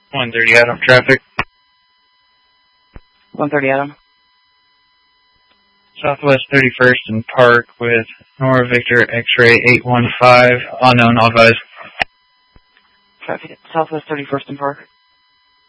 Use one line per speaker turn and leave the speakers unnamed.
130 Adam traffic.
130 Adam.
Southwest 31st and Park with Nora Victor X-ray 815, unknown, all advised.
Traffic at Southwest 31st and Park.